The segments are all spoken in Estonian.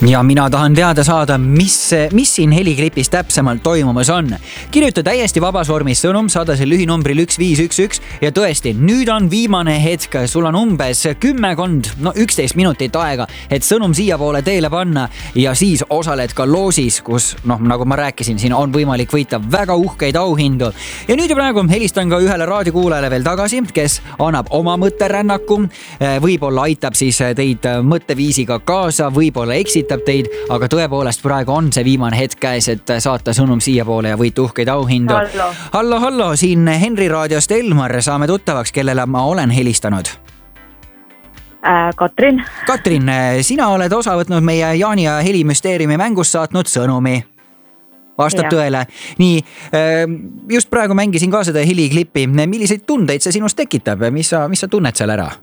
Ja mina tahan teada saada, mis siin heliklipis täpsemalt toimumas on. Kirjuta täiesti vabas vormis sõnum, saada see lühinumbril 1511 ja tõesti, nüüd on viimane hetk. Sul on umbes 11 minutit aega, et sõnum siia poole teele panna ja siis osaled ka loosis, kus, nagu ma rääkisin, siin on võimalik võita väga uhkeid auhindu. Ja nüüd ja praegu helistan ka ühele raadiokuulajale veel tagasi, kes annab oma mõtterännaku. Võib-olla aitab siis teid mõtteviisiga kaasa, võib-olla eksitab teid, aga tõepoolest praegu on see viimane hetk käes, et saata sõnum siia poole ja võita uhkeid auhindu. Hallo, siin Henri raadiost Elmar, saame tuttavaks, kellele ma olen helistanud. Katrin. Katrin, sina oled osa võtnud meie Jaani ja Helimüsteeriumi mängust saatnud sõnumi. Vastab tõele. Nii, just praegu mängisin ka seda heliklippi. Milliseid tundeid see sinust tekitab? Mis sa tunned seal ära?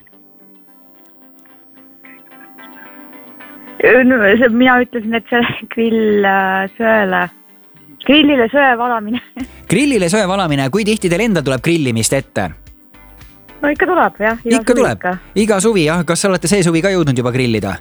Mina ütlesin, et see grillile söe valamine. Grillile söe valamine, kui tihti teil endal tuleb grillimist ette? No ikka tuleb, jah. Ikka tuleb. Iga suvi, jah. Kas sa olete see suvi ka jõudnud juba grillida?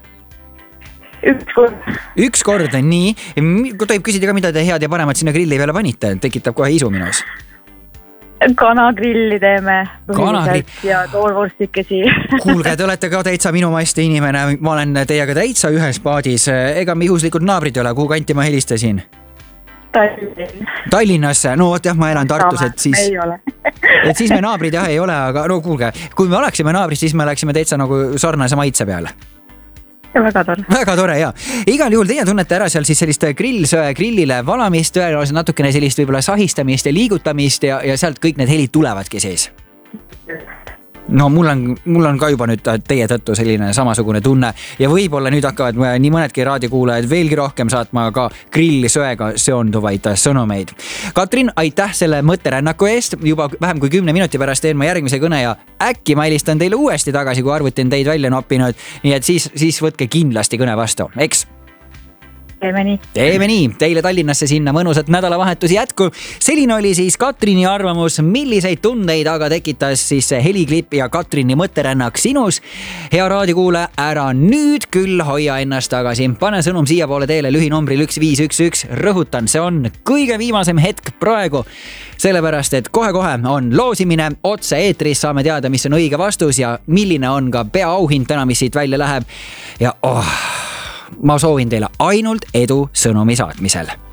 Üks kord, nii. Tohib küsida ka, mida te head ja paremat sinna grilli peale panite? Tekitab kohe isu minus. Kanagrilli teeme ja toolvorstikesi. Kuulge, te olete ka täitsa minu maiste inimene. Ma olen teiega täitsa ühes paadis. Ega me juhuslikult naabrid ei ole, kuhu kanti ma helistasin? Tallinnasse. No jah, ma elan Tartus, et siis me naabrid jah ei ole, aga no kuulge, kui me oleksime naabrid, siis me oleksime täitsa nagu sarnase maitse peale. Ja väga tore. Väga tore, jah. Igal juhul teie tunnete ära seal siis sellist grillsöe grillile valamist, tõenäoliselt natukene sellist võib-olla sahistamist ja liigutamist ja sealt kõik need helid tulevadki siis. No mul on ka juba nüüd teie tõttu selline samasugune tunne ja võib-olla nüüd hakkavad nii mõnedki raadiokuulajad veelgi rohkem saatma ka grillsöega seonduvaid sõnumeid. Katrin, aitäh selle mõtterännaku eest. Juba vähem kui 10 minuti pärast teen ma järgmise kõne ja äkki ma helistan teile uuesti tagasi, kui arvutin teid välja noppinud. Nii et siis võtke kindlasti kõne vastu, eks? Teeme nii. Teile Tallinnasse sinna mõnusat nädalavahetusi jätku. Selline oli siis Katrini arvamus, milliseid tundeid aga tekitas siis heliklipp ja Katrini mõtterännak sinus. Hea raadiokuule, ära nüüd küll hoia ennast tagasi. Pane sõnum siia poole teele lühinumbril 1511. Rõhutan, see on kõige viimasem hetk praegu. Sellepärast, et kohe-kohe on loosimine. Otse eetris saame teada, mis on õige vastus ja milline on ka peaauhind täna, mis siit välja läheb. Ja ma soovin teile ainult edu sõnumi saatmisel.